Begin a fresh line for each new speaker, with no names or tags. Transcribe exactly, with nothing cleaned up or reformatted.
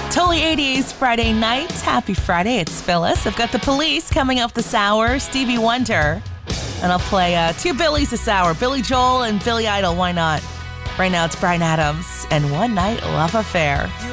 Totally eighties Friday night. Happy Friday. It's Phyllis. I've got the Police coming up this hour. Stevie Wonder. And I'll play uh, two Billies this hour. Billy Joel and Billy Idol. Why not? Right now it's Bryan Adams and One Night Love Affair.